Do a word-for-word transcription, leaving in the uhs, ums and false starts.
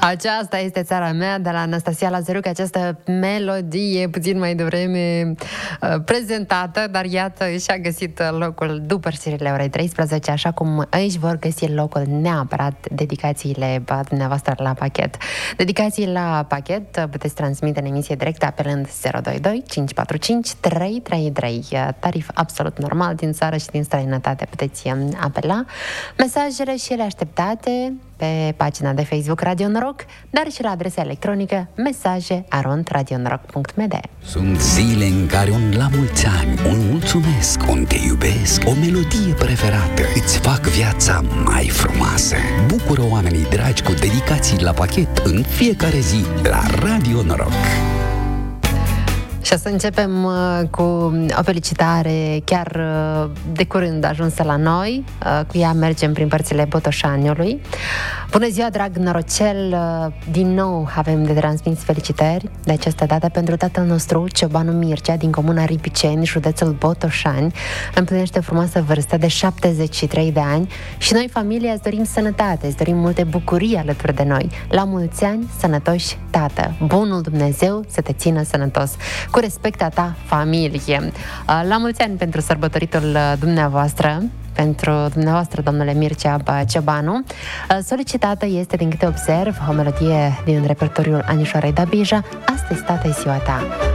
Aceasta este țara mea, de la Anastasia Lazaruc, această melodie puțin mai devreme uh, prezentată, dar iată și-a găsit locul după știrile orei treisprezece, așa cum își vor găsi locul neapărat dedicațiile dumneavoastră la pachet. Dedicații la pachet puteți transmite în emisie directă apelând zero doi doi cinci patru cinci trei trei trei. Tarif absolut normal, din țară și din străinătate puteți apela. Mesajele și ele așteptate pe pagina de Facebook Radio Noroc, dar și la adresa electronică mesaje arond radionoroc punct m d. Sunt zile în care un la mulți ani, un mulțumesc, un te iubesc, o melodie preferată îți fac viața mai frumoasă. Bucură oamenii dragi cu dedicații la pachet în fiecare zi la Radio Noroc. Și o să începem uh, cu o felicitare chiar uh, de curând ajunsă la noi. Uh, cu ea mergem prin părțile Botoșaniului. Bună ziua, drag norocel! Uh, din nou avem de transmis felicitări de această dată pentru tatăl nostru, Ciobanu Mircea, din comuna Ripiceni, județul Botoșani. Împlinește frumoasă vârstă de șaptezeci și trei de ani și noi, familia, îți dorim sănătate, îți dorim multe bucurii alături de noi. La mulți ani, sănătoși, tată! Bunul Dumnezeu să te țină sănătos! Cu respect a ta familie. La mulți ani pentru sărbătoritul dumneavoastră, pentru dumneavoastră, domnule Mircea Ciobanu. Solicitată este, din câte observ, o melodie din repertoriul Anișoarei Dabija. Astăzi, tată, e ziua ta.